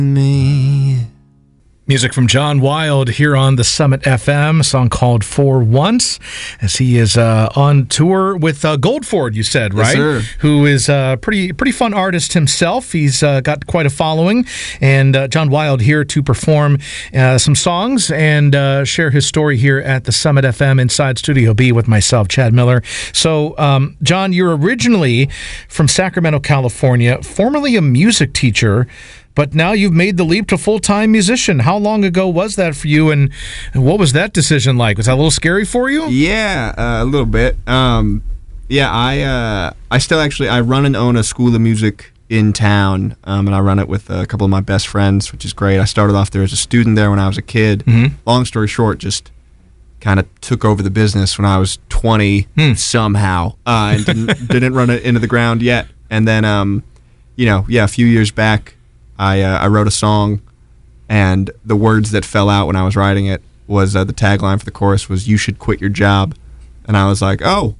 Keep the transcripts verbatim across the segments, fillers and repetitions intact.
Me. Music from John Wild here on the Summit F M, a song called For Once, as he is uh, on tour with uh, Goldford, you said, right? Yes, sir. Who is a pretty pretty fun artist himself. He's uh, got quite a following, and uh, John Wild here to perform uh, some songs and uh, share his story here at the Summit F M inside Studio B with myself, Chad Miller. So, um, John, you're originally from Sacramento, California, formerly a music teacher, but now you've made the leap to full-time musician. How long ago was that for you, and what was that decision like? Was that a little scary for you? Yeah, uh, a little bit. Um, yeah, I uh, I still actually, I run and own a school of music in town, um, and I run it with a couple of my best friends, which is great. I started off there as a student there when I was a kid. Mm-hmm. Long story short, just kind of took over the business when I was twenty Hmm. somehow, uh, and didn't, didn't run it into the ground yet. And then, um, you know, yeah, a few years back, I uh, I wrote a song, and the words that fell out when I was writing it was uh, the tagline for the chorus was "You should quit your job," and I was like, "Oh,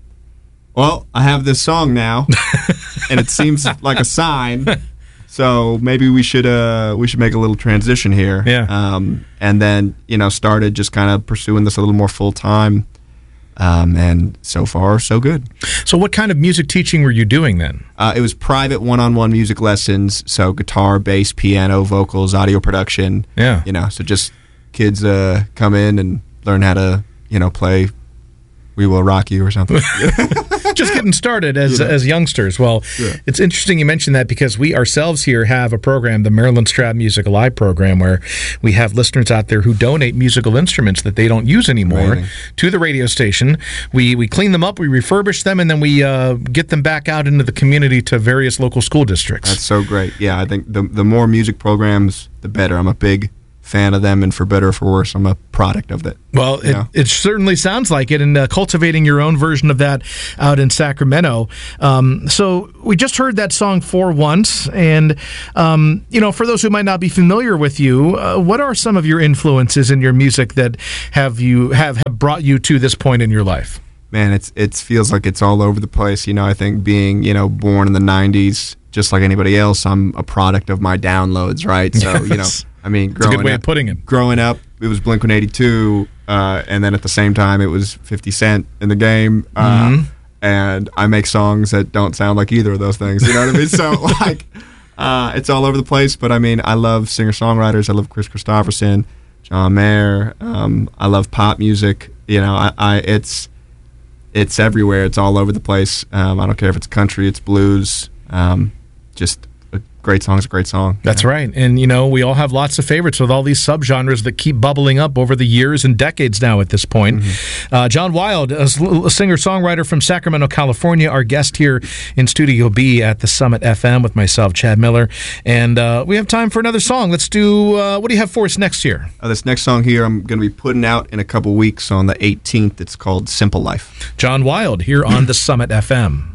well, I have this song now, and it seems like a sign, so maybe we should uh we should make a little transition here." Yeah. Um, and then you know started just kind of pursuing this a little more full time, um, and so far so good. So what kind of music teaching were you doing then? Uh, it was private one-on-one music lessons, so guitar, bass, piano, vocals, audio production. Yeah. You know, so just kids uh, come in and learn how to, you know, play We Will Rock You or something. Just getting started as You know. as youngsters. Well, Yeah. it's interesting you mentioned that because we ourselves here have a program, the Maryland Stroud Music Alive program, where we have listeners out there who donate musical instruments that they don't use anymore Amazing. to the radio station. We we clean them up, we refurbish them, and then we uh, get them back out into the community to various local school districts. That's so great. Yeah, I think the the more music programs, the better. I'm a big fan of them, and for better or for worse, I'm a product of that. Well, it, Yeah. it certainly sounds like it, and uh, cultivating your own version of that out in Sacramento. Um, so we just heard that song For Once, and um, you know, for those who might not be familiar with you, uh, what are some of your influences in your music that have you have, have brought you to this point in your life? Man, it's it feels like it's all over the place. You know, I think being you know born in the nineties, just like anybody else, I'm a product of my downloads, right? So you know, Yes. I mean, It's a growing good way up, of putting it. growing up, it was Blink one eighty-two, uh, and then at the same time, it was fifty Cent in the game. Uh, Mhm. And I make songs that don't sound like either of those things. You know what I mean? So, like, uh, it's all over the place. But, I mean, I love singer-songwriters. I love Chris Christopherson, John Mayer. Um, I love pop music. You know, I, I it's it's everywhere. It's all over the place. Um, I don't care if it's country, it's blues. Um, just a great song's a great song. That's right. And, you know, we all have lots of favorites with all these subgenres that keep bubbling up over the years and decades now at this point. Mm-hmm. Uh, John Wild, a s- a singer-songwriter from Sacramento, California, our guest here in Studio B at the Summit F M with myself, Chad Miller. And uh, we have time for another song. Let's do, uh, what do you have for us next year? Uh, this next song here I'm going to be putting out in a couple weeks on the eighteenth. It's called Simple Life. John Wild here on the Summit F M.